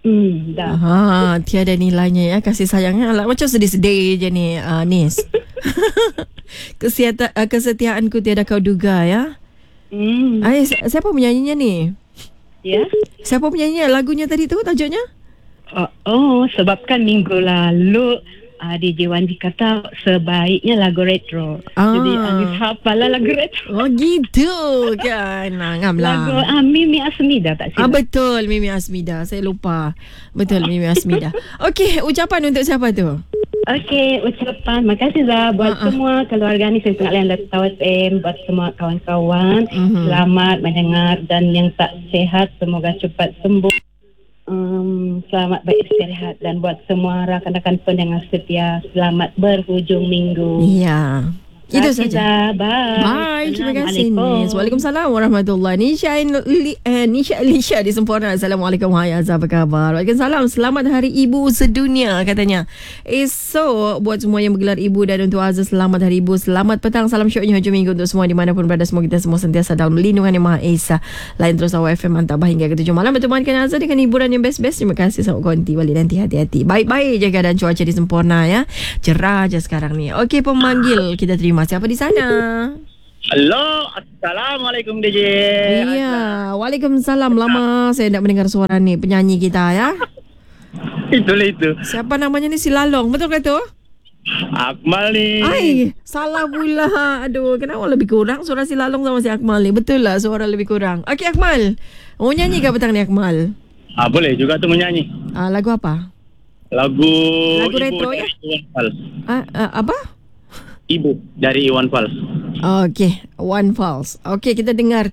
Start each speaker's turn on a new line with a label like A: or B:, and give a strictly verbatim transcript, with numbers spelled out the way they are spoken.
A: Hmm, dah.
B: Ha, tiada nilainya ya kasih sayangnya. Alah, macam sedih-sedih je ni, uh, Nis. Kesiata, uh, Kesetiaanku tiada kau duga ya.
A: Hmm.
B: Ay, si- siapa penyanyinya ni?
A: Ya.
B: Siapa penyanyinya? Lagunya tadi tu tajuknya?
A: Oh, oh, sebabkan minggu lalu uh, D J Wan kata sebaiknya lagu retro.
B: Ah.
A: Jadi Anis hafalah lagu retro.
B: Oh gitu kan. Ngam
A: Lagu
B: lah.
A: uh, Mimi Asmida tak
B: Ah,
A: silap.
B: betul, Mimi Asmida. Saya lupa. Betul, Mimi Asmida. Okey, ucapan untuk siapa tu?
A: Okey, ucapan makasih Zah buat
B: Ha-ha.
A: semua keluarga ni saya layan Tawas M, buat semua kawan-kawan.
B: Mhm.
A: Selamat mendengar dan yang tak sihat semoga cepat sembuh. Um, selamat beristirahat dan buat semua rakan-rakan pendengar setia selamat berhujung minggu.
B: Ya. Itu
A: Terima kasih,
B: saja.
A: Zah. Bye.
B: Bye. Terima kasih,
A: Assalamualaikum.
B: Nis. Waalaikumsalam warahmatullahi. Nisha Li, eh, Nisha Lisha di Sempurna. Assalamualaikum. Hai Azhar, apa khabar? Waalaikumsalam. Selamat Hari Ibu sedunia katanya. Eh, so, buat semua yang bergelar ibu dan untuk Azhar, selamat Hari Ibu. Selamat petang. Salam syoknya hujung minggu untuk semua dimanapun berada. Semoga kita semua sentiasa dalam lindungan yang Maha Esa. Lain terus Awak F M Antabah hingga ke tujuh malam. Bertemankan Azhar dengan hiburan yang best-best. Terima kasih. Selamat konti balik nanti. Hati-hati. Baik-baik je keadaan cuaca di Sempurna ya. Cerah je sekarang ni. Okey, pemanggil kita terima. Siapa di sana?
C: Halo, Assalamualaikum D J.
B: Iya, Waalaikumsalam. Lama saya nak mendengar suara ni penyanyi kita ya.
C: Itulah itu.
B: Siapa namanya ni? Silalong. Betul ke tu?
C: Akmal ni.
B: Ai, salah pula. Aduh, kenapa lebih kurang suara Silalong sama si Akmal ni? Betul lah suara lebih kurang. Okey Akmal. Mau nyanyi ke petang ni Akmal?
C: Ah, boleh juga tu menyanyi.
B: Ah, lagu apa?
C: Lagu
B: Lagu
C: Ibu
B: retro,
C: dari
B: ya?
C: Iwan Fals.
B: Ah, ah, apa?
C: Ibu dari Iwan Fals.
B: Okey, One Falls. Okey, kita dengar